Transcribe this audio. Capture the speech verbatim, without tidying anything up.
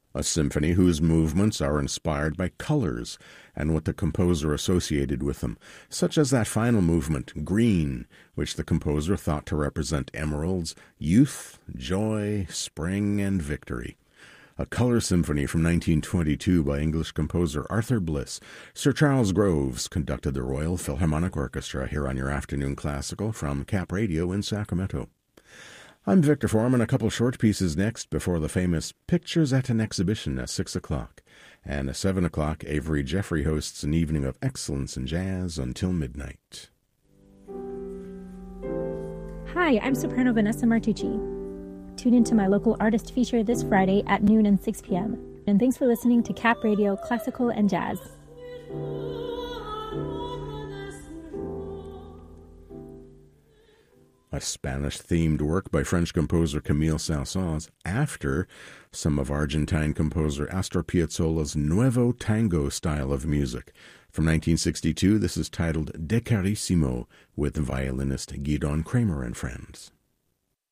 a symphony whose movements are inspired by colors and what the composer associated with them, such as that final movement, Green, which the composer thought to represent emeralds, youth, joy, spring, and victory. A color symphony from nineteen twenty-two by English composer Arthur Bliss. Sir Charles Groves conducted the Royal Philharmonic Orchestra here on your Afternoon Classical from Cap Radio in Sacramento. I'm Victor Foreman. A couple short pieces next before the famous Pictures at an Exhibition at six o'clock. And at seven o'clock, Avery Jeffrey hosts an evening of excellence in jazz until midnight. Hi, I'm soprano Vanessa Martucci. Tune into my local artist feature this Friday at noon and six p.m. And thanks for listening to Cap Radio Classical and Jazz. A Spanish-themed work by French composer Camille Saint-Saëns after some of Argentine composer Astor Piazzolla's Nuevo Tango style of music. From nineteen sixty-two, this is titled De Carissimo with violinist Gidon Kramer and Friends.